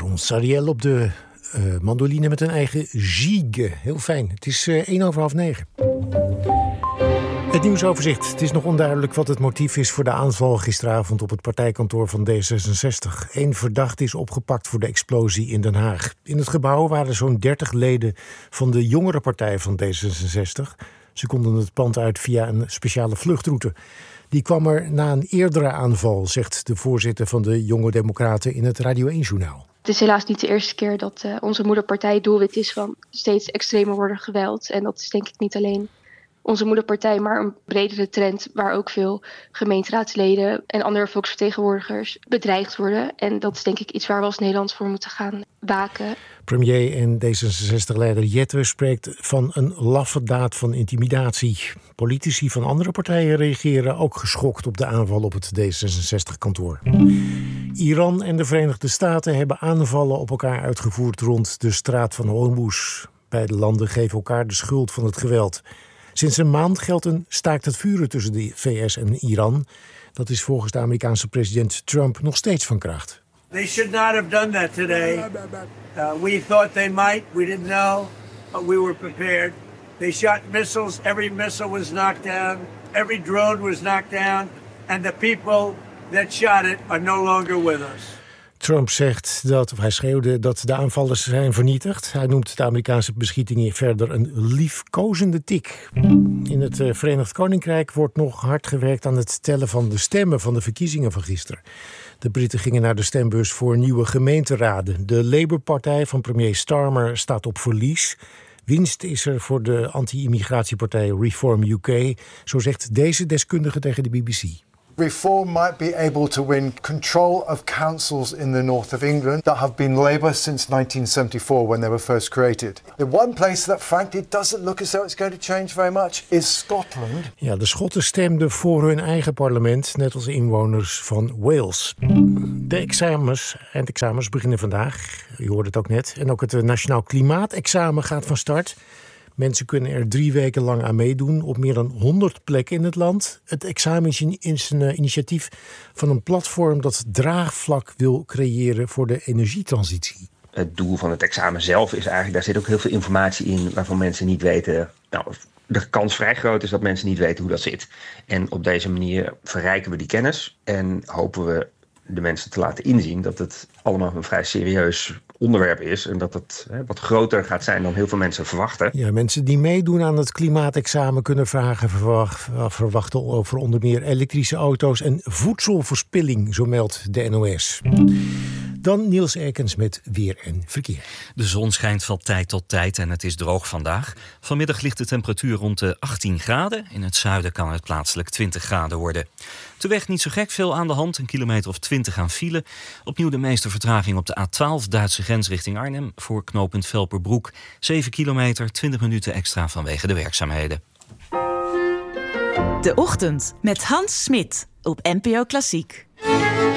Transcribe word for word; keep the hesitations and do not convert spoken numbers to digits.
Aaron Sariel op de uh, mandoline met een eigen gigue. Heel fijn. Het is uh, één over half negen. Het nieuwsoverzicht. Het is nog onduidelijk wat het motief is voor de aanval gisteravond op het partijkantoor van D zesenzestig. Eén verdachte is opgepakt voor de explosie in Den Haag. In het gebouw waren zo'n dertig leden van de jongere partij van D zesenzestig. Ze konden het pand uit via een speciale vluchtroute. Die kwam er na een eerdere aanval, zegt de voorzitter van de Jonge Democraten in het Radio één-journaal. Het is helaas niet de eerste keer dat uh, onze moederpartij doelwit is van steeds extremer worden geweld. En dat is denk ik niet alleen onze moederpartij, maar een bredere trend waar ook veel gemeenteraadsleden en andere volksvertegenwoordigers bedreigd worden. En dat is denk ik iets waar we als Nederland voor moeten gaan waken. Premier en D zesenzestig-leider Jetten spreekt van een laffe daad van intimidatie. Politici van andere partijen reageren ook geschokt op de aanval op het D zesenzestig-kantoor. Iran en de Verenigde Staten hebben aanvallen op elkaar uitgevoerd rond de straat van Hormuz. Beide landen geven elkaar de schuld van het geweld. Sinds een maand geldt een staakt het vuren tussen de V S en Iran. Dat is volgens de Amerikaanse president Trump nog steeds van kracht. They should not have done that today. Uh, we thought they might. We didn't know, but we were prepared. They shot missiles. Every missile was knocked down. Every drone was knocked down. And the people that shot it are no longer with us. Trump zegt dat, of hij schreeuwde dat de aanvallers zijn vernietigd. Hij noemt de Amerikaanse beschietingen verder een liefkozende tik. In het Verenigd Koninkrijk wordt nog hard gewerkt aan het tellen van de stemmen van de verkiezingen van gisteren. De Britten gingen naar de stembus voor nieuwe gemeenteraden. De Labour-partij van premier Starmer staat op verlies. Winst is er voor de anti-immigratiepartij Reform U K. Zo zegt deze deskundige tegen de B B C. Reform might be able to win control of councils in the north of England that have been Labour since nineteen seventy-four when they were first created. The one place that frankly it doesn't look as though it's going to change very much is Scotland. Ja, de Schotten stemden voor hun eigen parlement, net als inwoners van Wales. De examens, eindexamens beginnen vandaag. Je hoorde het ook net. En ook het Nationaal Klimaatexamen gaat van start. Mensen kunnen er drie weken lang aan meedoen op meer dan honderd plekken in het land. Het examen is een initiatief van een platform dat draagvlak wil creëren voor de energietransitie. Het doel van het examen zelf is eigenlijk, daar zit ook heel veel informatie in waarvan mensen niet weten. Nou, de kans vrij groot is dat mensen niet weten hoe dat zit. En op deze manier verrijken we die kennis en hopen we de mensen te laten inzien dat het allemaal een vrij serieus onderwerp is en dat het hè, wat groter gaat zijn dan heel veel mensen verwachten. Ja, mensen die meedoen aan het klimaatexamen kunnen vragen verwachten over onder meer elektrische auto's en voedselverspilling, zo meldt de N O S. Dan Niels Erkens met weer en verkeer. De zon schijnt van tijd tot tijd en het is droog vandaag. Vanmiddag ligt de temperatuur rond de achttien graden. In het zuiden kan het plaatselijk twintig graden worden. De weg niet zo gek veel aan de hand, een kilometer of twintig aan file. Opnieuw de meeste vertraging op de A twaalf, Duitse grens richting Arnhem, voor knooppunt Velperbroek. zeven kilometer, twintig minuten extra vanwege de werkzaamheden. De Ochtend met Hans Smit op N P O Klassiek.